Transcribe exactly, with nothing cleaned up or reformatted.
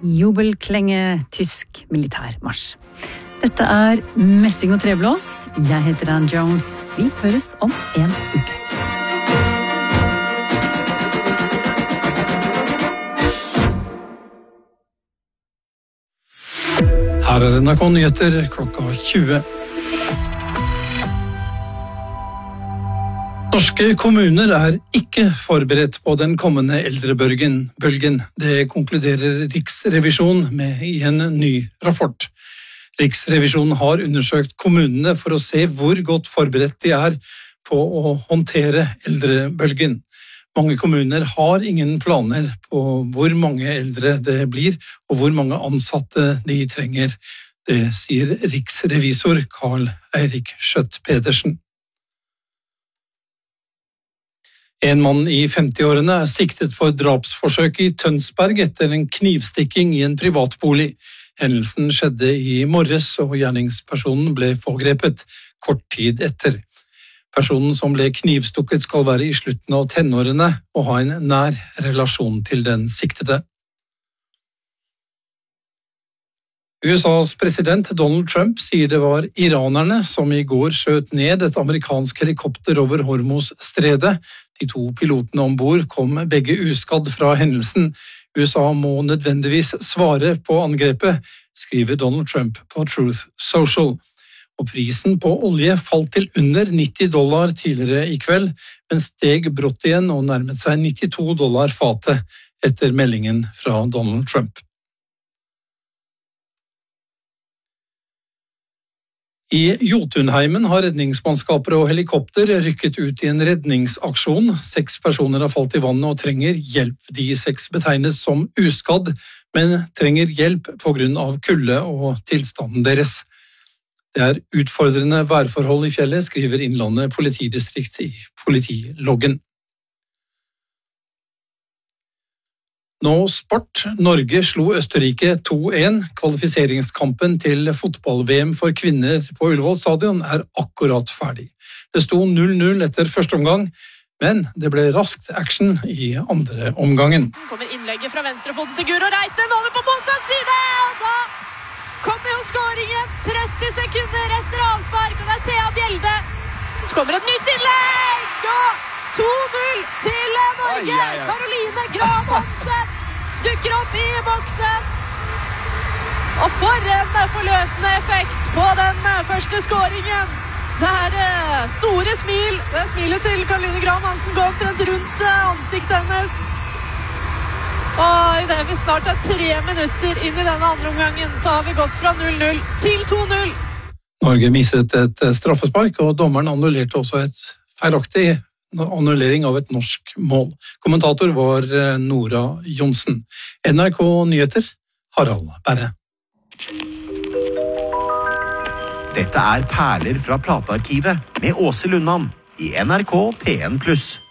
Jubelklenge, tysk militærmarsj. Dette er Messing og Treblås. Jeg heter Ann Jones. Vi høres om en uke. Her er N R K Nyheter klokka tjue. Norske kommuner er ikke forberedt på den kommende eldrebølgen. Det konkluderer Riksrevisjonen med i en ny rapport. Riksrevisjonen har undersøkt kommunene for å se hvor godt forberedt de er på å håndtere eldrebølgen. Mange kommuner har ingen planer på hvor mange eldre det blir, og hvor mange ansatte de trenger. Det sier riksrevisor Karl Eirik Schjøtt-Pedersen. En mann i femtiårene er siktet for drapsforsøk i Tønsberg etter en knivstikking i en privatbolig. Hendelsen skjedde i morges, og gjerningspersonen ble pågrepet kort tid etter. Personen som ble knivstukket skal være i slutten av tenårene og ha en nær relasjon til den siktede. U S A's president Donald Trump sier det var iranerne som i går skjøt ned et amerikansk helikopter over Hormuz-stredet. De to pilotene ombord kom begge uskadd fra hendelsen. U S A må nødvendigvis svare på angrepet, skriver Donald Trump på Truth Social. Og prisen på olje falt til under nitti dollar tidligere i kveld, men steg brått igjen og nærmet seg nittito dollar fatet etter meldingen fra Donald Trump. I Jotunheimen har redningsmannskaper og helikopter rykket ut i en redningsaksjon. Seks personer har falt i vannet og trenger hjelp. De seks betegnes som uskadd, men trenger hjelp på grunn av kulde og tilstanden deres. Det er utfordrende værforhold i fjellet, skriver Innlandet politidistrikt i politiloggen. Nå sport. Norge slo Østerrike to en. Kvalifiseringskampen til fotball-V M for kvinner på Ullevål stadion er akkurat ferdig. Det sto null null etter første omgang, men det ble raskt action i andre omgangen. Kommer innlegget fra venstrefoten til Guro Reiten over på motsatt side, og da kommer jo skåringen tretti sekunder etter avspark, og det er Thea Bjelde. Så kommer et nytt innlegg, og to null til Norge. Caroline Graham Hansen dukker opp i boksen. Og for en forløsende effekt på den første skåringen. Det er store smil. Det er smilet til Caroline Graham Hansen går omtrent rundt ansiktet hennes. Og i det vi snart er tre minutter inn i denne andre omgangen, så har vi gått fra null null til to null. Norge mistet et straffespark, og dommeren annullerte også et feilaktig annullering av et norsk mål. Kommentator var Nora Johnsen. N R K Nyheter, Harald Berre. Dette er Perler fra platearkivet med Åse Lundan i N R K P en pluss.